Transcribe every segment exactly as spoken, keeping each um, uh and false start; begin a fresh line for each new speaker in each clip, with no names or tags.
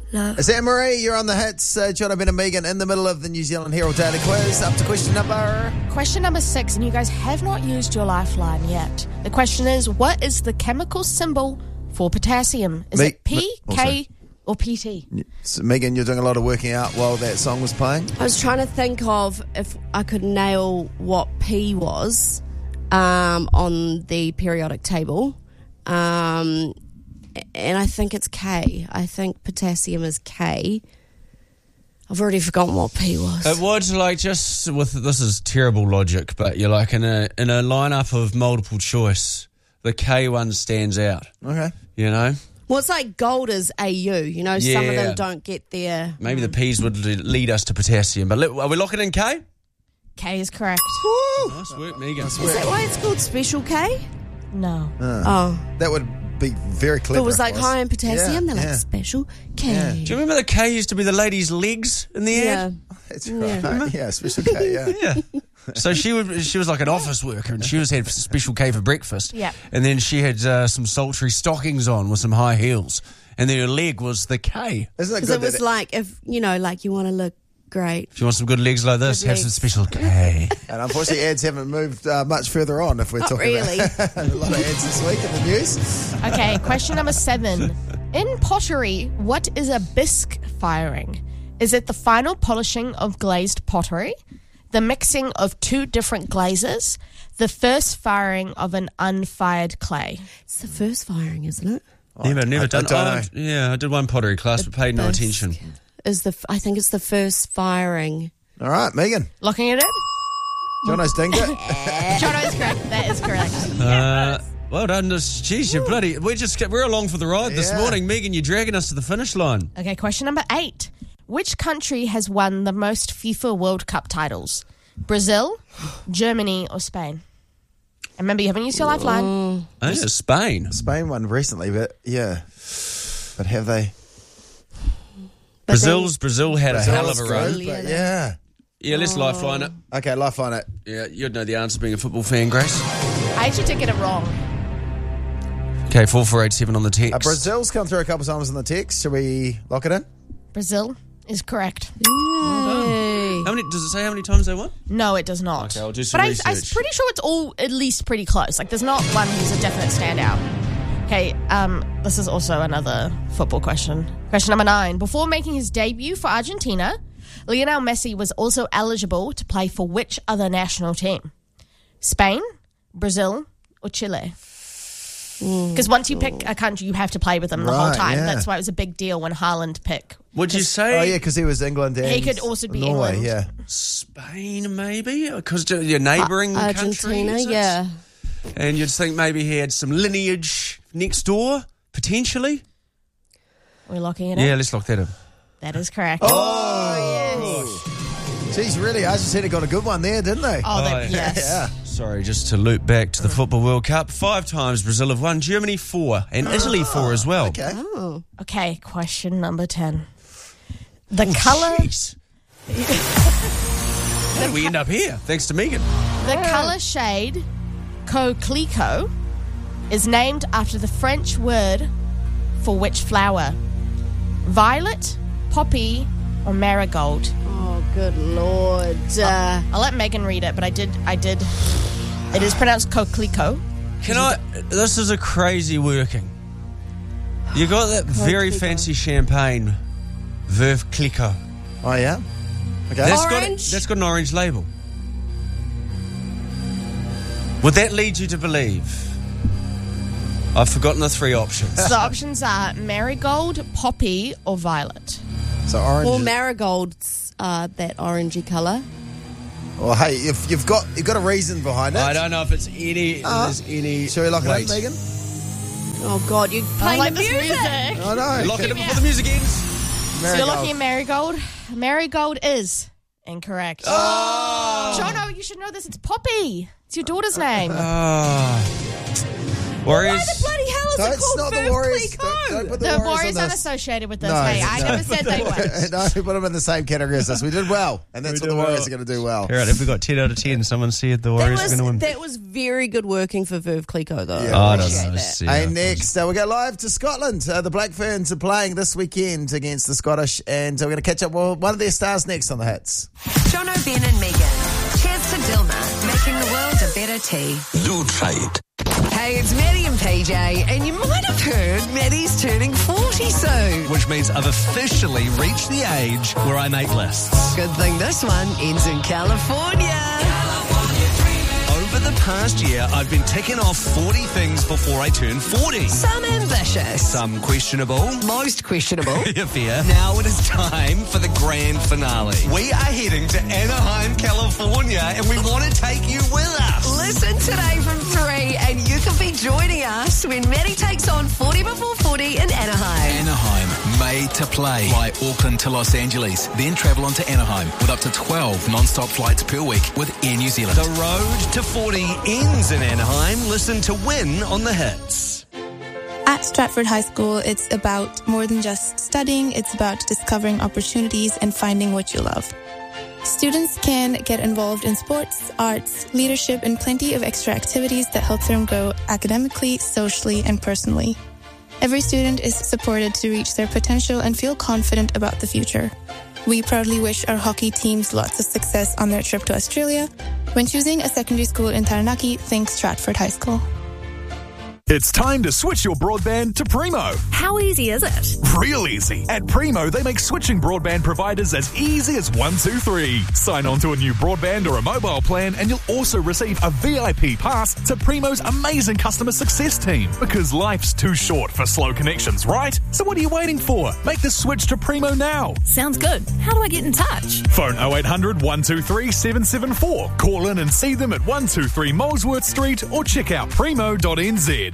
Love.
Is that Marie? You're on the hits. Uh, John, Ben and Megan in the middle of the New Zealand Herald Daily Quiz. Up to question number...
Question number six, and you guys have not used your lifeline yet. The question is, what is the chemical symbol for potassium? Is
Me-
it P,
me- oh,
K,
sorry.
or P T?
So, Megan, you're doing a lot of working out while that song was playing.
I was trying to think of if I could nail what P was um, on the periodic table. Um, and I think it's K. I think potassium is K. I've already forgotten what P was.
It would, like, just with, this is terrible logic, but you're like in a in a lineup of multiple choice, the K one stands out.
Okay.
You know?
Well, it's like gold is A U. You know, some of
Yeah.
them don't get their...
Maybe the P's would le- lead us to potassium. But let, are we locking in K?
K is correct.
Nice work, Megan.
Is that why it's called Special K?
No.
Oh.
That would be very clever.
It was
if
like
was.
high in potassium.
Yeah,
They're
yeah.
like Special K.
Yeah.
Do you remember the K used to be the lady's legs in the
Yeah.
ad?
That's right. Yeah, special K, yeah.
Yeah. So she would, she was like an office worker, and she was had special K for breakfast.
Yeah.
And then she had uh, some sultry stockings on with some high heels, and then her leg was the K.
Isn't it
Because
good
it was
that
like, if, you know, like you want to look great.
If you want some good legs like this,
Good
have some
legs.
special K.
And unfortunately, ads haven't moved uh, much further on if we're
Not
talking
really.
about a lot of ads this week in the news.
Okay, question number seven. In pottery, what is a bisque firing? Is it the final polishing of glazed pottery, the mixing of two different glazes, the first firing of an unfired clay?
It's the first firing, isn't it?
Never, never
I- I
done.
don't
oh,
know.
yeah, I did one pottery class, but paid no
Bisque
attention.
Is the I think it's the first firing.
All right, Megan.
Locking it in?
Jono's dinged it.
Jono is correct. That is correct.
Uh, well done, jeez, you bloody. We're just we're along for the ride this
Yeah.
morning, Megan. You're dragging us to the finish line.
Okay, question number eight. Which country has won the most FIFA World Cup titles? Brazil, Germany, or Spain? And remember, you haven't used your lifeline.
Oh, yeah, Spain.
Spain won recently, but yeah. But have they?
But
Brazil's Brazil had a hell of a
Brazil's
run.
good, but yeah.
Yeah, let's lifeline it.
Okay, lifeline it.
Yeah, you'd know the answer being a football fan, Grace.
I actually did get it wrong.
Okay, four four eight seven on the text.
Uh, Brazil's come through a couple of times in the text. Should we lock it in?
Brazil is correct.
Then, Yay.
How many? Does it say how many times they won?
No, it does not.
Okay, I'll do some
but I, I'm
research.
pretty sure it's all at least pretty close. Like, there's not one who's a definite standout. Okay, um, this is also another football question. Question number nine. Before making his debut for Argentina, Lionel Messi was also eligible to play for which other national team? Spain, Brazil, or Chile? Because once you pick a country, you have to play with them the whole
Right,
time.
yeah.
That's why it was a big deal when Haaland picked.
Would you say
Oh, yeah, because he was England and
He could also be
Norway,
England.
yeah.
Spain, maybe? Because your neighbouring
Uh,
country,
Argentina,
is it?
yeah.
And you'd think maybe he had some lineage next door, potentially?
We're locking it in.
Yeah, let's lock that in.
That is correct.
Oh, Geez, really, Argentina got a good one there, didn't they?
Oh,
Oh,
that,
yeah.
yes.
Yeah.
Sorry, just to loop back to the Football World Cup. Five times Brazil have won, Germany four, and Italy four as well.
Okay.
Oh.
Okay, question number ten. The colour
Jeez. How did we end up here? Thanks to Megan.
the colour shade coquelicot is named after the French word for which flower? Violet, poppy, or marigold?
Oh, good Lord. Uh,
I'll let Megan read it, but I did I did it is pronounced coquelicot.
Can I? This is a crazy working. You got that very
Clicquot.
fancy champagne, Veuve Clicquot.
Oh, yeah? Okay.
That's got,
Orange?
that's got an orange label. Would that lead you to believe? I've forgotten the three options.
So the options are marigold, poppy, or violet.
So orange.
well,
is-
marigold's uh, that orangey colour.
well, hey, if you've got you've got a reason behind it.
I don't know if it's any.
Uh,
there's any.
Shall we lock it
Wait.
in, Megan?
Oh, God, you're
I
playing
like
the
this
music.
music.
I know.
Lock it in before the music ends.
So you're looking at marigold. Marigold is incorrect.
Oh.
Jono, you should know this. It's Poppy. It's your daughter's name.
Ah. Warriors.
Why the bloody hell Warriors are
it's
called
not
Verve
the Warriors.
Clicquot.
Don't, don't put the,
The
Warriors,
Warriors
on
aren't
this.
associated with this.
No,
hey, I
no.
never said they were.
No, put them in the same category as us. We did well, and that's
We
what the
did
Warriors
well.
are going to do well.
All right, if we got ten out of ten, someone said the
That
Warriors are
was,
going to win.
that was very good working for Verve Clicquot, though.
Yeah.
Oh, I don't
Appreciate
know.
that.
See,
Hey,
uh,
next, uh, we go live to Scotland. Uh, the Black Ferns are playing this weekend against the Scottish, and uh, we're going to catch up with one of their stars next on the Hits.
Jono, Ben and Megan. Cheers to Dilma, making the world a better tea.
Lutrite.
Hey, it's Maddie and P J, and you might have heard Maddie's turning forty soon.
Which means I've officially reached the age where I make lists.
Good thing this one ends in California.
Over the past year, I've been ticking off forty things before I turn forty.
Some ambitious.
Some questionable.
Most questionable.
Fair. Now it is time for the grand finale. We are heading to Anaheim, California, and we want to take you with us.
Listen today from three, and you can be joining us when Maddie takes on forty before forty in Anaheim.
Anaheim, made to play. Fly Auckland to Los Angeles, then travel on to Anaheim with up to twelve non-stop flights per week with Air New Zealand.
The road to forty ends in Anaheim. Listen to Win on the Hits.
At Stratford High School, it's about more than just studying. It's about discovering opportunities and finding what you love. Students can get involved in sports, arts, leadership, and plenty of extra activities that help them grow academically, socially, and personally. Every student is supported to reach their potential and feel confident about the future. We proudly wish our hockey teams lots of success on their trip to Australia. When choosing a secondary school in Taranaki, think Stratford High School.
It's time to switch your broadband to Primo.
How easy is it?
Real easy. At Primo, they make switching broadband providers as easy as one, two, three. Sign on to a new broadband or a mobile plan and you'll also receive a V I P pass to Primo's amazing customer success team. Because life's too short for slow connections, right? So what are you waiting for? Make the switch to Primo now.
Sounds good. How do I get in touch?
Phone oh eight hundred, one two three, seven seven four. Call in and see them at one two three Molesworth Street or check out primo dot n z.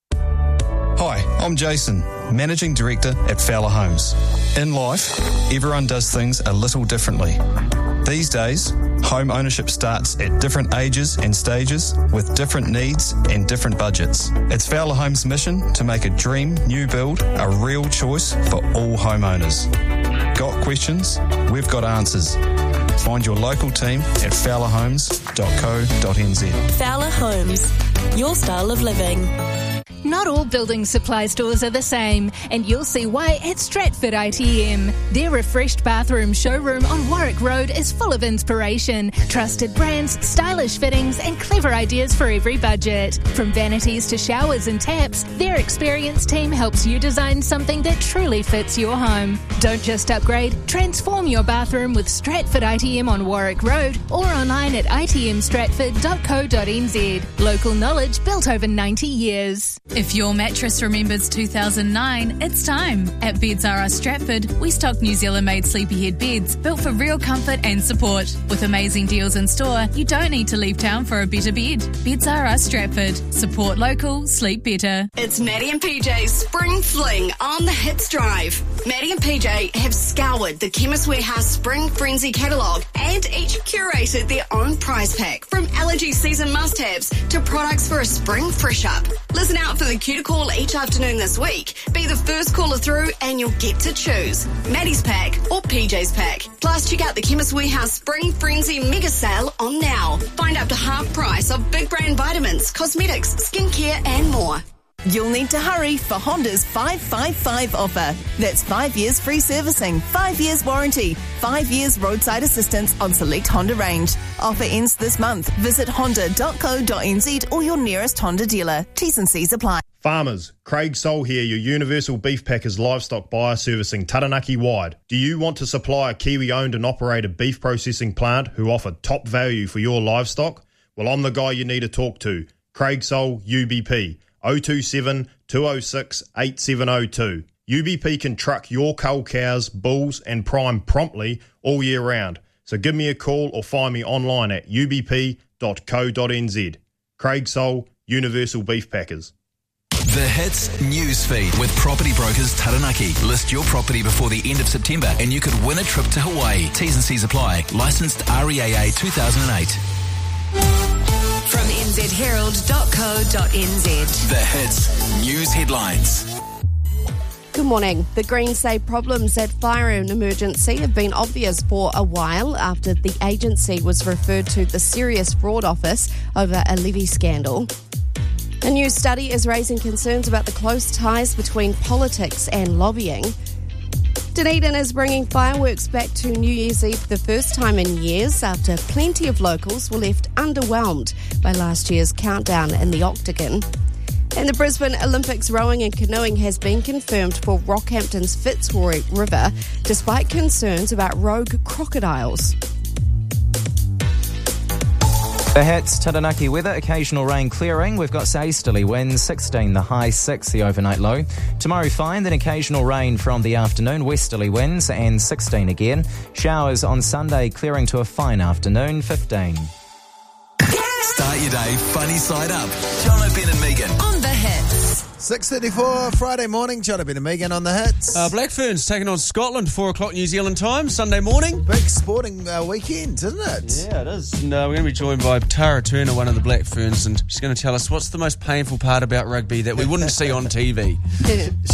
Hi, I'm Jason, Managing Director at Fowler Homes. In life, everyone does things a little differently. These days, home ownership starts at different ages and stages with different needs and different budgets. It's Fowler Homes' mission to make a dream new build a real choice for all homeowners. Got questions? We've got answers. Find your local team at fowler homes dot co dot n z.
Fowler Homes, your style of living.
Not all building supply stores are the same, and you'll see why at Stratford I T M. Their refreshed bathroom showroom on Warwick Road is full of inspiration, trusted brands, stylish fittings, and clever ideas for every budget. From vanities to showers and taps, their experienced team helps you design something that truly fits your home. Don't just upgrade, transform your bathroom with Stratford I T M on Warwick Road or online at i t m stratford dot co dot n z. Local knowledge built over ninety years.
If your mattress remembers two thousand nine, it's time. At Beds R Us Stratford, we stock New Zealand-made sleepyhead beds built for real comfort and support. With amazing deals in store, you don't need to leave town for a better bed. Beds R Us Stratford. Support local, sleep better.
It's Maddie and P J's Spring Fling on the Hits Drive. Maddie and P J have scoured the Chemist Warehouse Spring Frenzy catalogue and each curated their own prize pack, from allergy season must-haves to products for a spring fresh-up. Listen out for the cue to call each afternoon this week. Be the first caller through and you'll get to choose Maddie's pack or P J's pack. Plus, check out the Chemist Warehouse Spring Frenzy mega sale on now. Find up to half price of big brand vitamins, cosmetics, skincare and more.
You'll need to hurry for Honda's five five five offer. That's five years free servicing, five years warranty, five years roadside assistance on select Honda range. Offer ends this month. Visit honda dot co dot n z or your nearest Honda dealer. T's and C's apply.
Farmers, Craig Soul here, your Universal Beef Packers livestock buyer servicing Taranaki wide. Do you want to supply a Kiwi-owned and operated beef processing plant who offer top value for your livestock? Well, I'm the guy you need to talk to. Craig Soul, U B P. oh two seven, two oh six, eight seven oh two. U B P can truck your cull cows, bulls and prime promptly all year round. So give me a call or find me online at u b p dot co dot n z. Craig Soul, Universal Beef Packers.
The Hits Newsfeed with Property Brokers Taranaki. List your property before the end of September and you could win a trip to Hawaii. T's and C's apply. Licensed R E A A two thousand eight.
From from n z herald dot co dot n z.
The Hits News Headlines.
Good morning. The Greens say problems at Fire and Emergency have been obvious for a while after the agency was referred to the Serious Fraud Office over a levy scandal. A new study is raising concerns about the close ties between politics and lobbying. Dunedin is bringing fireworks back to New Year's Eve for the first time in years after plenty of locals were left underwhelmed by last year's countdown in the Octagon. And the Brisbane Olympics rowing and canoeing has been confirmed for Rockhampton's Fitzroy River, despite concerns about rogue crocodiles.
The Hits, Taranaki weather, occasional rain clearing. We've got easterly winds, sixteen, the high six, the overnight low. Tomorrow fine, then occasional rain from the afternoon, westerly winds and sixteen again. Showers on Sunday, clearing to a fine afternoon, fifteen.
Start your day funny side up. John O'Ben and Megan.
On the Hits.
six thirty-four Friday morning. John O'Ben and Megan on the Hits.
Uh, Black Ferns taking on Scotland, four o'clock New Zealand time, Sunday morning.
Big sporting uh, weekend, isn't it?
Yeah, it is. And uh, we're going to be joined by Tara Turner, one of the Black Ferns, and she's going to tell us what's the most painful part about rugby that we wouldn't see on T V.